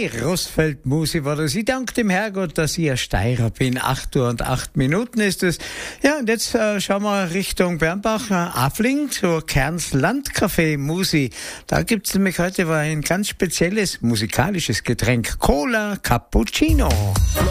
Die Rostfeld-Musi war das. Ich danke dem Herrgott, dass ich ein Steirer bin. 8:08 ist es. Ja, und jetzt schauen wir Richtung Bernbach, Affling, zur Kerns Landcafé Musi. Da gibt's nämlich heute ein ganz spezielles musikalisches Getränk. Cola Cappuccino.